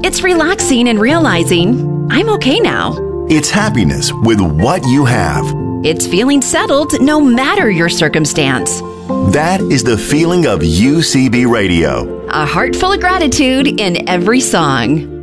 It's relaxing and realizing I'm okay now. It's happiness with what you have. It's feeling settled no matter your circumstance. That is the feeling of UCB Radio. A heart full of gratitude in every song.